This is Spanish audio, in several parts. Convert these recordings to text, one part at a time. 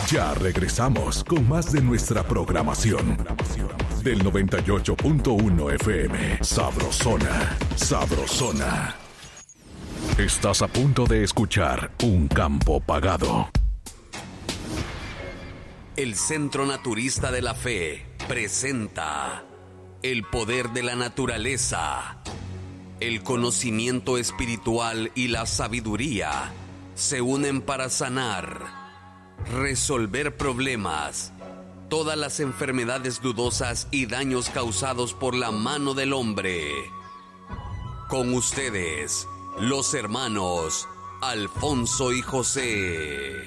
Ya regresamos con más de nuestra programación. Del 98.1 FM, Sabrosona, Sabrosona. Estás a punto de escuchar Un Campo Pagado. El Centro Naturista de la Fe presenta el poder de la naturaleza. El conocimiento espiritual y la sabiduría se unen para sanar, resolver problemas, todas las enfermedades dudosas y daños causados por la mano del hombre. Con ustedes, los hermanos Alfonso y José.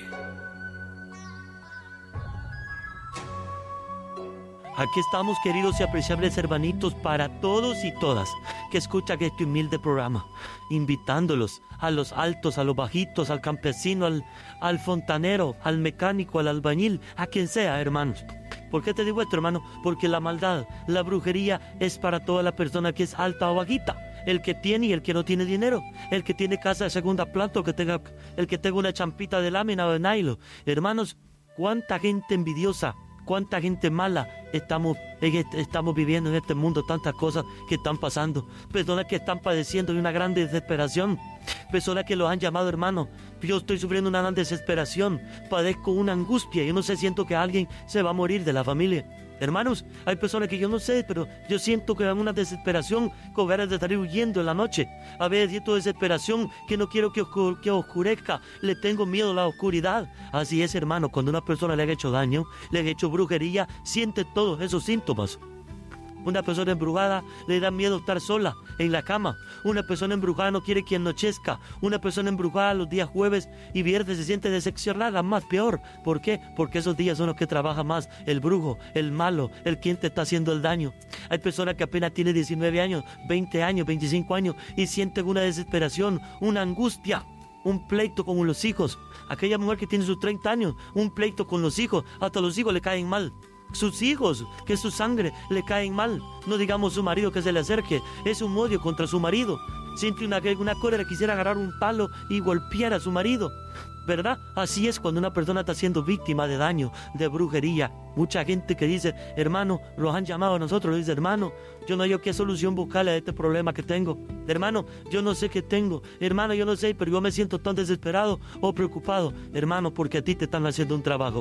Aquí estamos, queridos y apreciables hermanitos, para todos y todas que escuchan este humilde programa, invitándolos a los altos, a los bajitos, al campesino, al fontanero, al mecánico, al albañil, a quien sea, hermanos. ¿Por qué te digo esto, hermano? Porque la maldad, la brujería es para toda la persona que es alta o bajita. El que tiene y el que no tiene dinero. El que tiene casa de segunda planta o el que tenga una champita de lámina o de nylon. Hermanos, cuánta gente envidiosa, cuánta gente mala estamos viviendo en este mundo, tantas cosas que están pasando, personas que están padeciendo de una gran desesperación, personas que los han llamado hermano. Yo estoy sufriendo una gran desesperación, padezco una angustia, yo no sé, siento que alguien se va a morir de la familia. Hermanos, hay personas que yo no sé, pero yo siento que hay una desesperación, con ganas de estar huyendo en la noche. A veces siento desesperación, que no quiero que oscurezca, le tengo miedo a la oscuridad. Así es, hermano, cuando una persona le ha hecho daño, le ha hecho brujería, siente todos esos síntomas. Una persona embrujada le da miedo estar sola en la cama. Una persona embrujada no quiere que anochezca. Una persona embrujada los días jueves y viernes se siente decepcionada, más peor. ¿Por qué? Porque esos días son los que trabaja más el brujo, el malo, el quien te está haciendo el daño. Hay personas que apenas tienen 19 años, 20 años, 25 años y sienten una desesperación, una angustia, un pleito con los hijos. Aquella mujer que tiene sus 30 años, un pleito con los hijos, hasta los hijos le caen mal. Sus hijos, que es su sangre, le caen mal. No digamos su marido que se le acerque, es un odio contra su marido. Siente una cólera, quisiera agarrar un palo y golpear a su marido, ¿verdad? Así es cuando una persona está siendo víctima de daño, de brujería. Mucha gente que dice, hermano, los han llamado a nosotros, le dice, hermano, yo no sé qué solución buscarle a este problema que tengo. Hermano, yo no sé qué tengo. Hermano, yo no sé, pero yo me siento tan desesperado o preocupado. Hermano, porque a ti te están haciendo un trabajo.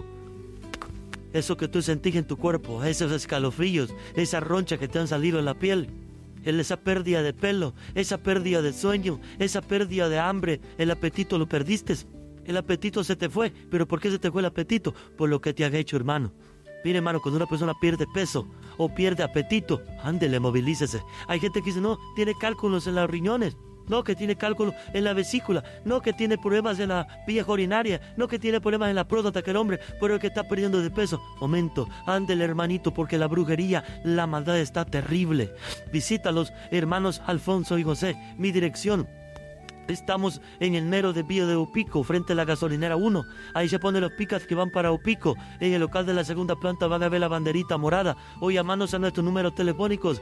Eso que tú sentís en tu cuerpo, esos escalofríos, esa roncha que te han salido en la piel, esa pérdida de pelo, esa pérdida de sueño, esa pérdida de hambre, el apetito lo perdiste, el apetito se te fue. ¿Pero por qué se te fue el apetito? Por lo que te han hecho, hermano. Mire, hermano, cuando una persona pierde peso o pierde apetito, ándele, movilícese. Hay gente que dice, no, tiene cálculos en los riñones. No, que tiene cálculo en la vesícula, no, que tiene problemas en la vía urinaria, no, que tiene problemas en la próstata, que el hombre, pero el que está perdiendo de peso. Momento, ándele, hermanito, porque la brujería, la maldad está terrible. Visita a los hermanos Alfonso y José. Mi dirección: estamos en el mero desvío de Opico, frente a la gasolinera 1. Ahí se ponen los picas que van para Opico. En el local de la segunda planta van a ver la banderita morada. O llamarnos a nuestros números telefónicos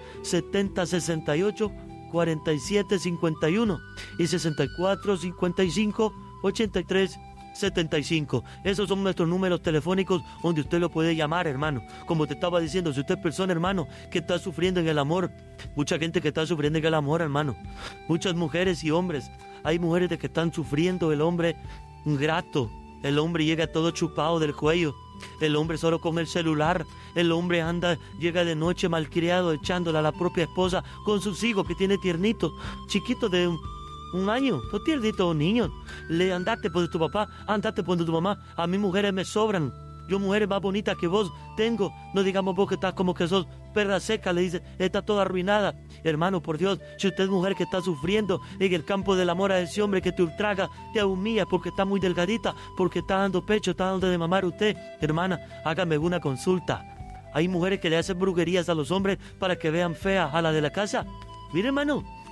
7068 4751 y 6455 8375. Esos son nuestros números telefónicos donde usted lo puede llamar, hermano. Como te estaba diciendo, si usted es persona, hermano, que está sufriendo en el amor, mucha gente que está sufriendo en el amor, hermano, muchas mujeres y hombres. Hay mujeres de que están sufriendo, el hombre ingrato, el hombre llega todo chupado del cuello, el hombre solo con el celular, el hombre llega de noche malcriado, echándola a la propia esposa con sus hijos que tiene tiernitos, chiquitos de un año, no tiernito, niños. Le andate por tu papá, andate por tu mamá. A mí mujeres me sobran. Yo mujeres más bonitas que vos tengo. No digamos vos que estás como que sos perra seca, le dice, está toda arruinada. Hermano, por Dios, si usted es mujer que está sufriendo en el campo del amor a ese hombre que te ultraga, te humilla porque está muy delgadita, porque está dando pecho, está dando de mamar usted, hermana, hágame una consulta. Hay mujeres que le hacen brujerías a los hombres para que vean feas a la de la casa. Mire, hermano,